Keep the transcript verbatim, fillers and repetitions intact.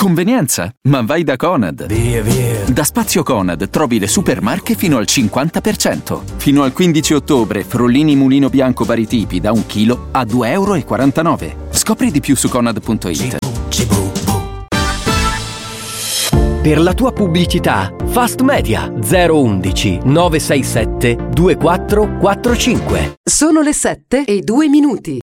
Convenienza? Ma vai da Conad. Via, via. Da Spazio Conad trovi le supermarche fino al cinquanta per cento. Fino al quindici ottobre, Frollini Mulino Bianco vari tipi da un chilo a due e quarantanove euro. Scopri di più su conad punto it. Per la tua pubblicità, Fast Media zero undici nove sei sette due quattro quattro cinque. Sono le sette e due minuti.